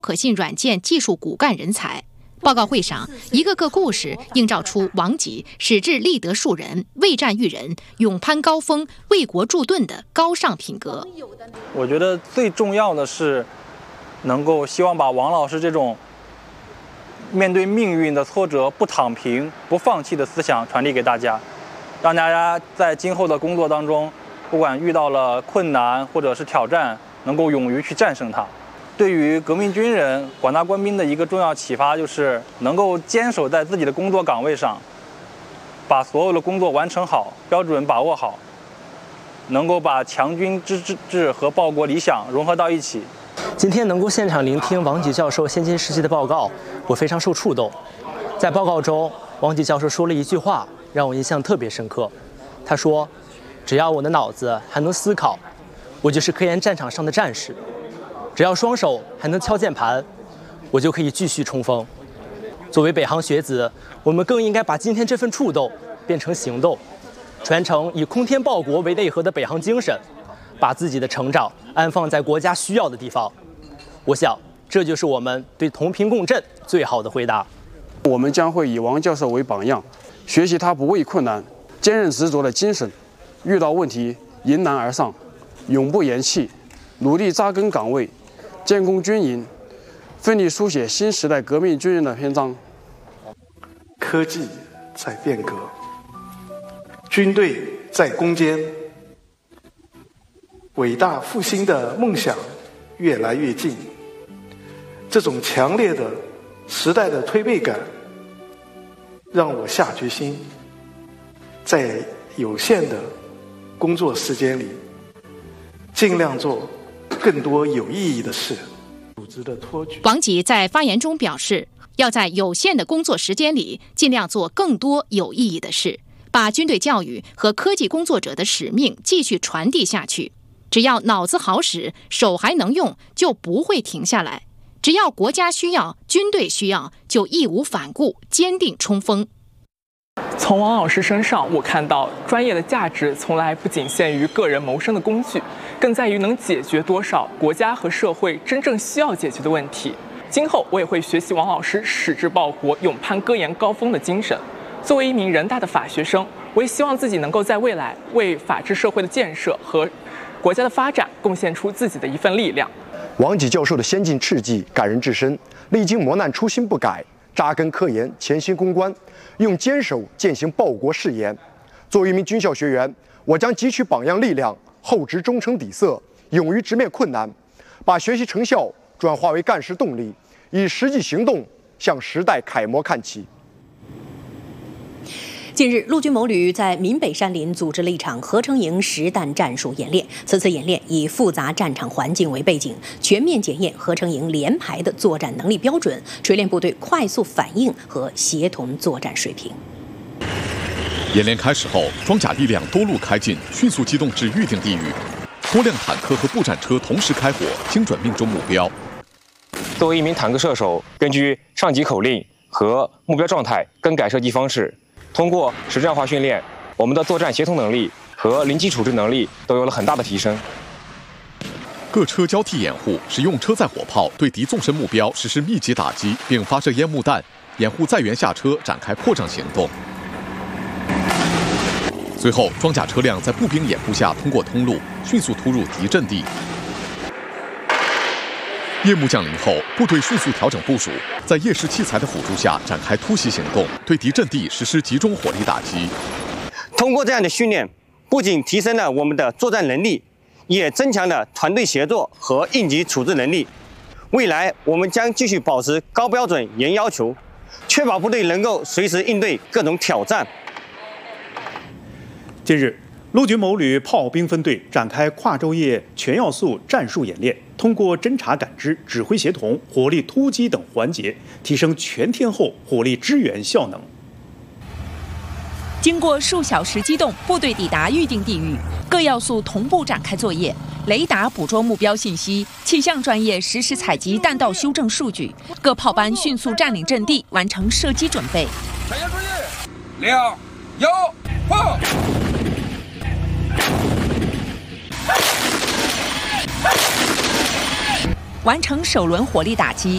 可信软件技术骨干人才。报告会上，一个个故事映照出王给矢志立德树人、未战育人、勇攀高峰、为国助盾的高尚品格。 我觉得最重要的是，能够希望把王老师这种面对命运的挫折不躺平、不放弃的思想传递给大家，让大家在今后的工作当中，不管遇到了困难或者是挑战，能够勇于去战胜它。对于革命军人、广大官兵的一个重要启发，就是能够坚守在自己的工作岗位上，把所有的工作完成好，标准把握好，能够把强军之志和报国理想融合到一起。 今天能够现场聆听王给教授先进事迹的报告，我非常受触动。在报告中，王给教授说了一句话，让我印象特别深刻。他说：“只要我的脑子还能思考，我就是科研战场上的战士。只要双手还能敲键盘，我就可以继续冲锋。”作为北航学子，我们更应该把今天这份触动变成行动，传承以空天报国为内核的北航精神，把自己的成长安放在国家需要的地方。我想，这就是我们对同频共振最好的回答。 我们将会以王教授为榜样，学习他不畏困难、坚韧执着的精神，遇到问题迎难而上，永不言弃，努力扎根岗位，建功军营，奋力书写新时代革命军人的篇章。 科技在变革，军队在攻坚，伟大复兴的梦想越来越近。这种强烈的时代的推背感，让我下决心，在有限的工作时间里，尽量做更多有意义的事。组织的托举。 王给在发言中表示，要在有限的工作时间里，尽量做更多有意义的事，把军队教育和科技工作者的使命继续传递下去。只要脑子好使，手还能用，就不会停下来。只要国家需要，军队需要，就义无反顾，坚定冲锋。 从王老师身上，我看到专业的价值从来不仅限于个人谋生的工具，更在于能解决多少国家和社会真正需要解决的问题。今后我也会学习王老师矢志报国、勇攀科研高峰的精神。作为一名人大的法学生，我也希望自己能够在未来为法治社会的建设和国家的发展贡献出自己的一份力量。 王给教授的先进事迹感人至深，历经磨难初心不改，扎根科研，潜心攻关，用坚守践行报国誓言。作为一名军校学员，我将汲取榜样力量，厚植忠诚底色，勇于直面困难，把学习成效转化为干事动力，以实际行动向时代楷模看齐。 近日，陆军某旅在闽北山林组织了一场合成营实弹战术演练。此次演练以复杂战场环境为背景，全面检验合成营连排的作战能力标准，锤炼部队快速反应和协同作战水平。 演练开始后，装甲力量多路开进，迅速机动至预定地域，多辆坦克和步战车同时开火，精准命中目标。 作为一名坦克射手，根据上级口令和目标状态更改射击方式。通过实战化训练，我们的作战协同能力和临机处置能力都有了很大的提升。 各车交替掩护，使用车载火炮对敌纵深目标实施密集打击，并发射烟幕弹，掩护载员下车展开迫降行动。随后，装甲车辆在步兵掩护下通过通路，迅速突入敌阵地。夜幕降临后，部队迅速调整部署，在夜视器材的辅助下展开突袭行动，对敌阵地实施集中火力打击。 通过这样的训练，不仅提升了我们的作战能力，也增强了团队协作和应急处置能力。未来我们将继续保持高标准、严要求，确保部队能够随时应对各种挑战。 近日，陆军某旅炮兵分队展开跨昼夜全要素战术演练，通过侦察感知、指挥协同、火力突击等环节，提升全天候火力支援效能。 经过数小时机动，部队抵达预定地域，各要素同步展开作业，雷达捕捉目标信息，气象专业实时采集弹道修正数据，各炮班迅速占领阵地，完成射击准备。 全员注意，2、1，放！ 完成首轮火力打击，